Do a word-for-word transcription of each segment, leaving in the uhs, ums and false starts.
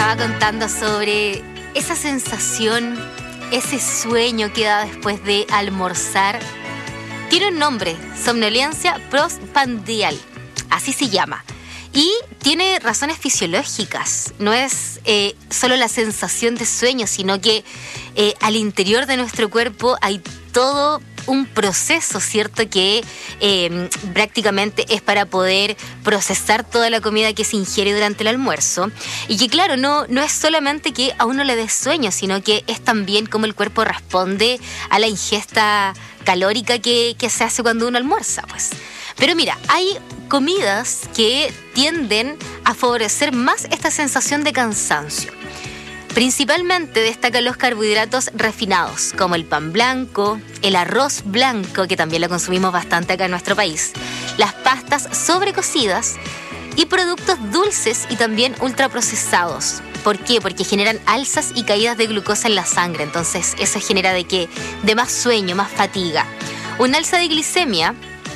estaba contando sobre esa sensación, ese sueño que da después de almorzar. Tiene un nombre, somnolencia postprandial, así se llama. Y tiene razones fisiológicas, no es eh, solo la sensación de sueño, sino que eh, al interior de nuestro cuerpo hay todo un proceso, ¿cierto? Que eh, prácticamente es para poder procesar toda la comida que se ingiere durante el almuerzo. Y que claro, no, no es solamente que a uno le dé sueño, sino que es también cómo el cuerpo responde a la ingesta calórica que, que se hace cuando uno almuerza, pues. Pero mira, hay comidas que tienden a favorecer más esta sensación de cansancio. Principalmente destacan los carbohidratos refinados, como el pan blanco, el arroz blanco, que también lo consumimos bastante acá en nuestro país, las pastas sobrecocidas y productos dulces y también ultraprocesados. ¿Por qué? Porque generan alzas y caídas de glucosa en la sangre, entonces eso genera de qué? De más sueño, más fatiga. Una alza de glicemia,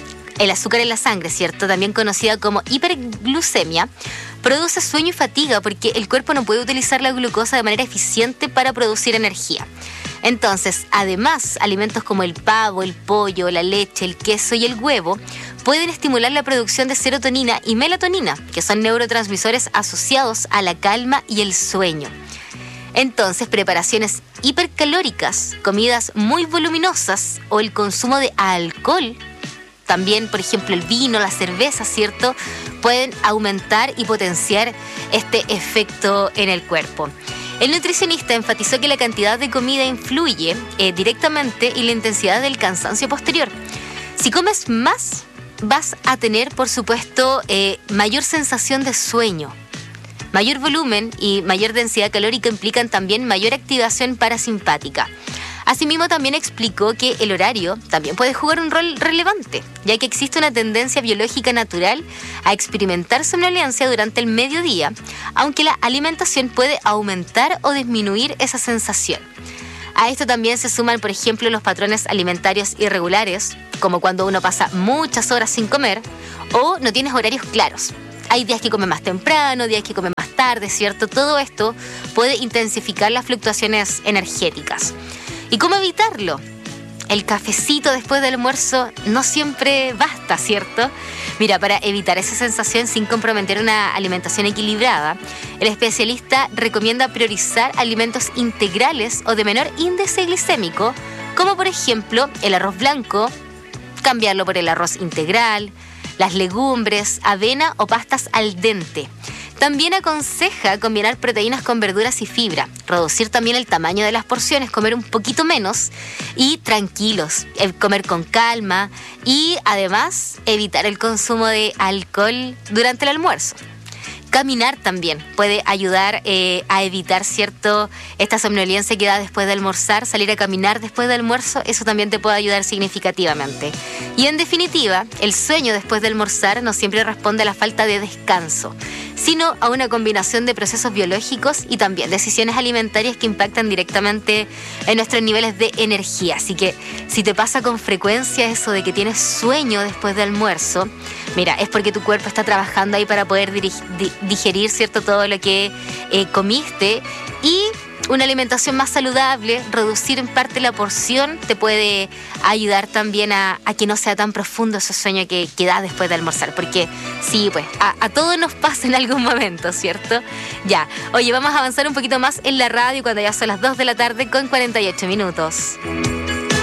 el azúcar en la sangre, ¿cierto? También conocida como hiperglucemia, produce sueño y fatiga porque el cuerpo no puede utilizar la glucosa de manera eficiente para producir energía. Entonces, además, alimentos como el pavo, el pollo, la leche, el queso y el huevo pueden estimular la producción de serotonina y melatonina, que son neurotransmisores asociados a la calma y el sueño. Entonces, preparaciones hipercalóricas, comidas muy voluminosas o el consumo de alcohol, también, por ejemplo, el vino, la cerveza, ¿cierto?, pueden aumentar y potenciar este efecto en el cuerpo. El nutricionista enfatizó que la cantidad de comida influye eh, directamente en la intensidad del cansancio posterior. Si comes más, vas a tener, por supuesto, eh, mayor sensación de sueño. Mayor volumen y mayor densidad calórica implican también mayor activación parasimpática. Asimismo, también explicó que el horario también puede jugar un rol relevante, ya que existe una tendencia biológica natural a experimentar somnolencia durante el mediodía, aunque la alimentación puede aumentar o disminuir esa sensación. A esto también se suman, por ejemplo, los patrones alimentarios irregulares, como cuando uno pasa muchas horas sin comer o no tienes horarios claros. Hay días que come más temprano, días que come más tarde, ¿cierto? Todo esto puede intensificar las fluctuaciones energéticas. ¿Y cómo evitarlo? El cafecito después del almuerzo no siempre basta, ¿cierto? Mira, para evitar esa sensación sin comprometer una alimentación equilibrada, el especialista recomienda priorizar alimentos integrales o de menor índice glicémico, como por ejemplo el arroz blanco, cambiarlo por el arroz integral, las legumbres, avena o pastas al dente. También aconseja combinar proteínas con verduras y fibra, reducir también el tamaño de las porciones, comer un poquito menos y tranquilos, comer con calma y además evitar el consumo de alcohol durante el almuerzo. Caminar también puede ayudar eh, a evitar, ¿cierto?, esta somnolencia que da después de almorzar. Salir a caminar después del almuerzo, eso también te puede ayudar significativamente. Y en definitiva, el sueño después de almorzar no siempre responde a la falta de descanso, sino a una combinación de procesos biológicos y también decisiones alimentarias que impactan directamente en nuestros niveles de energía. Así que si te pasa con frecuencia eso de que tienes sueño después de almuerzo, mira, es porque tu cuerpo está trabajando ahí para poder dirigir, digerir, ¿cierto?, todo lo que eh, comiste, y una alimentación más saludable, reducir en parte la porción, te puede ayudar también a, a que no sea tan profundo ese sueño que, que da después de almorzar, porque sí, pues a, a todos nos pasa en algún momento, ¿cierto? Ya, oye, vamos a avanzar un poquito más en la radio cuando ya son las dos de la tarde con cuarenta y ocho minutos.